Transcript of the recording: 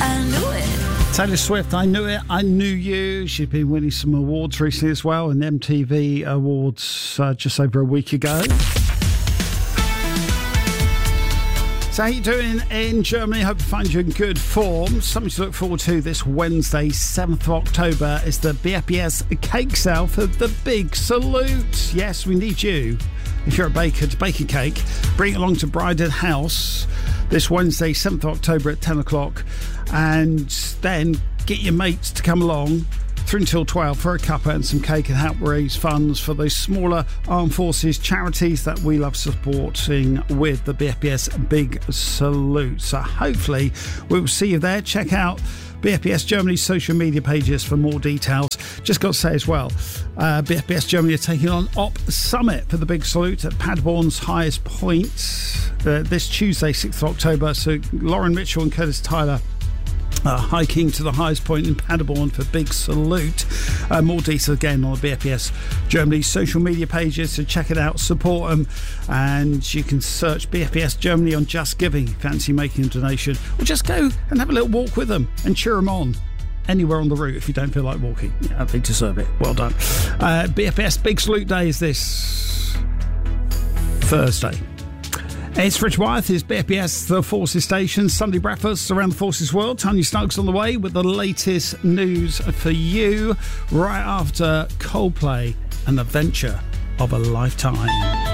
I knew it. Taylor Swift, I Knew It, I Knew You. She's been winning some awards recently as well, in the MTV Awards just over a week ago. So how you doing in Germany? Hope you find you in good form. Something to look forward to this Wednesday, 7th of October, is the BFBS cake sale for the Big Salute. Yes, we need you, if you're a baker, to bake a cake. Bring it along to Bryden House this Wednesday, 7th of October at 10 o'clock. And then get your mates to come along through until 12 for a cuppa and some cake, and help raise funds for those smaller armed forces charities that we love supporting with the BFBS Big Salute. So hopefully we'll see you there. Check out BFBS Germany's social media pages for more details. Just got to say as well, BFBS Germany are taking on Op Summit for the Big Salute at Paderborn's highest point this Tuesday, 6th of October. So Lauren Mitchell and Curtis Tyler hiking to the highest point in Paderborn for Big Salute. More details again on the BFBS Germany social media pages, so check it out, support them, and you can search BFBS Germany on Just Giving. Fancy making a donation, or just go and have a little walk with them and cheer them on anywhere on the route if you don't feel like walking. Yeah, they deserve it. Well done. BFBS Big Salute Day is this Thursday. It's Rich Wyeth, it's BFBS The Forces Station, Sunday breakfast around the Forces world. Tanya Snuggs on the way with the latest news for you right after Coldplay and the Venture of a Lifetime.